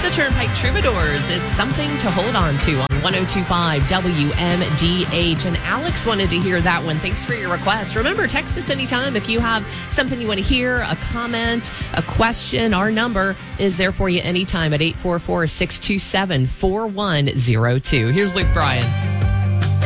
the Turnpike Troubadours. It's something to hold on to on 102.5 WMDH. And Alex wanted to hear that one. Thanks for your request. Remember, text us anytime if you have something you want to hear, a comment, a question. Our number is there for you anytime at 844-627-4102. Here's Luke Bryan.